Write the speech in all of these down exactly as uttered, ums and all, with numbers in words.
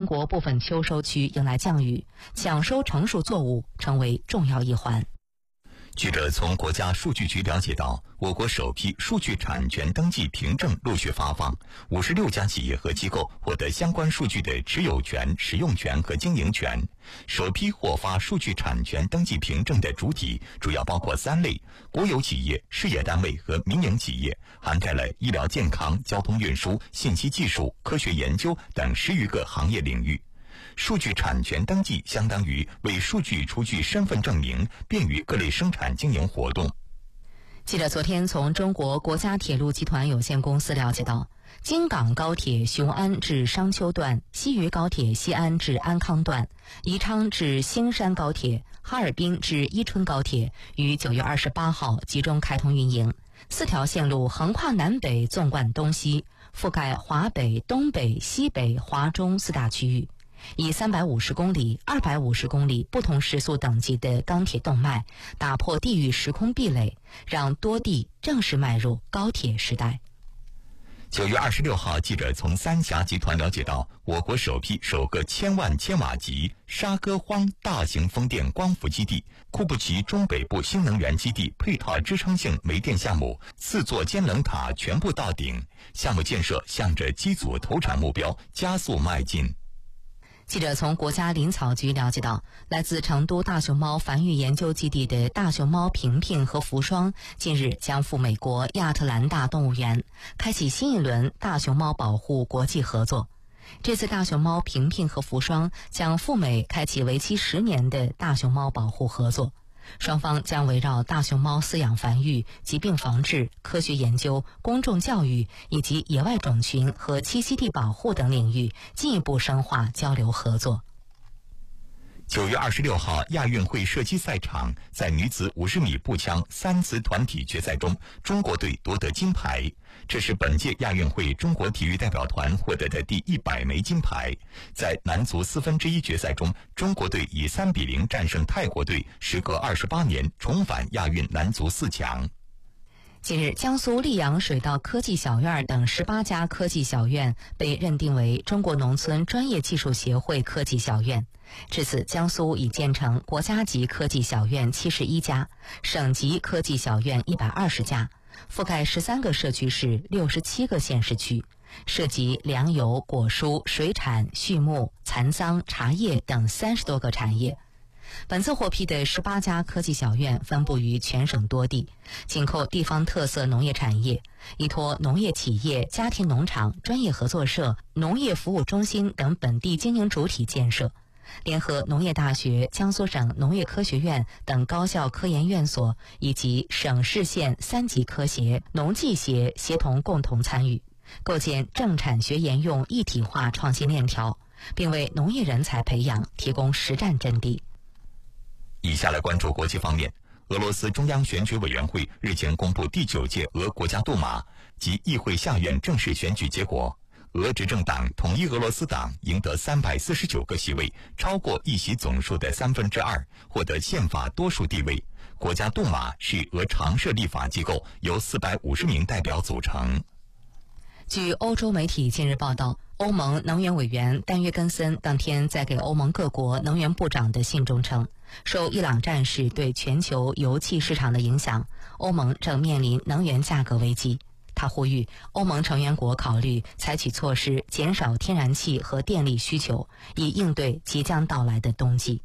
国部分秋收区迎来降雨，抢收成熟作物成为重要一环。 记者从国家数据局了解到，我国首批数据产权登记凭证陆续发放，五十六家企业和机构获得相关数据的持有权、使用权和经营权。首批获发数据产权登记凭证的主体主要包括三类：国有企业、事业单位和民营企业，涵盖了医疗健康、交通运输、信息技术、科学研究等十余个行业领域。数据产权登记相当于为数据出具身份证明，便于各类生产经营活动。 记者昨天从中国国家铁路集团有限公司了解到，京港高铁雄安至商丘段、西渝高铁西安至安康段、宜昌至兴山高铁、哈尔滨至伊春高铁于九月二十八号集中开通运营。四条线路横跨南北，纵贯东西，覆盖华北、东北、西北、华中四大区域。以三百五十公里、二百五十公里不同时速等级的钢铁动脉，打破地域时空壁垒，让多地正式迈入高铁时代。 九月二十六号，记者从三峡集团了解到，我国首批首个千万千瓦级沙戈荒大型风电光伏基地库布齐中北部新能源基地配套支撑性煤电项目四座尖棱塔全部到顶，项目建设向着机组投产目标加速迈进。 记者从国家林草局了解到，来自成都大熊猫繁育研究基地的大熊猫平平和福双近日将赴美国亚特兰大动物园，开启新一轮大熊猫保护国际合作。这次大熊猫平平和福双将赴美开启为期十年的大熊猫保护合作。双方将围绕大熊猫饲养繁育、疾病防治、科学研究、公众教育以及野外种群和栖息地保护等领域进一步深化交流合作。 九月二十六号，亚运会射击赛场在女子五十米步枪三词团体决赛中，中国队夺得金牌，这是本届亚运会中国体育代表团获得的第一百枚金牌。在男足四分之一决赛中，中国队以三比零战胜泰国队，时隔二十八年重返亚运男足四强。 近日，江苏溧阳水稻科技小院等十八家科技小院被认定为中国农村专业技术协会科技小院。至此，江苏已建成国家级科技小院七十一家，省级科技小院一百二十家，覆盖十三个社区市、六十七个县市区，涉及粮油、果蔬、水产、畜牧、蚕桑、茶叶等三十多个产业。本次获批的十八家科技小院分布于全省多地，紧扣地方特色农业产业，依托农业企业、家庭农场、专业合作社、农业服务中心等本地经营主体建设，联合农业大学、江苏省农业科学院等高校科研院所以及省市县三级科协、农技协协同共同参与，构建政产学研用一体化创新链条，并为农业人才培养提供实战阵地。 以下来关注国际方面。俄罗斯中央选举委员会日前公布第九届俄国家杜马及议会下院正式选举结果，俄执政党统一俄罗斯党赢得三百四十九个席位，超过议席总数的三分之二，获得宪法多数地位。国家杜马是俄常设立法机构，由四百五十名代表组成。 据欧洲媒体近日报道，欧盟能源委员丹约根森当天在给欧盟各国能源部长的信中称，受伊朗战事对全球油气市场的影响，欧盟正面临能源价格危机。他呼吁欧盟成员国考虑采取措施，减少天然气和电力需求，以应对即将到来的冬季。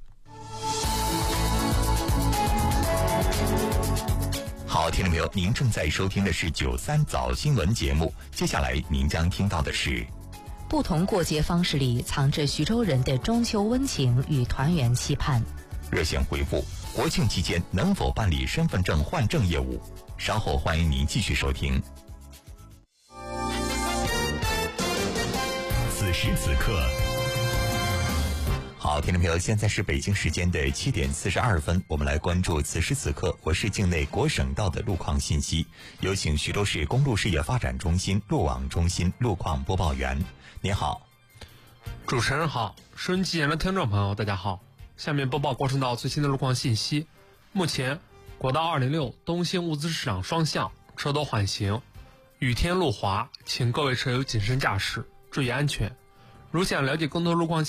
好，听众朋友，您正在收听的是九三早新闻节目，接下来您将听到的是， 不同过节方式里藏着徐州人的中秋温情与团圆期盼。 热线回复：国庆期间能否办理身份证换证业务？稍后欢迎您继续收听。此时此刻。好，听众朋友，现在是北京时间的七点四十二分，我们来关注此时此刻我市境内国省道的路况信息。有请徐州市公路事业发展中心路网中心路况播报员。您好。 主持人好，收音机前的听众朋友大家好，下面播报国省道最新的路况信息。目前国道二零六东兴物资市场双向车多缓行，雨天路滑，请各位车友谨慎驾驶，注意安全。如想了解更多路况